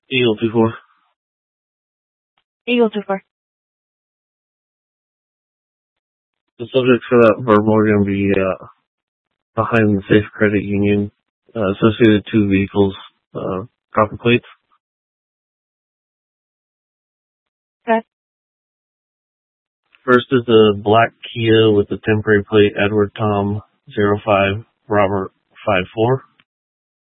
Eagle 2-4. Eagle 2-4. The subject for that verbal are going to be behind the Safe Credit Union, associated two vehicles, copper plates. Okay. First is a black Kia with the temporary plate Edward Tom 05 Robert 54.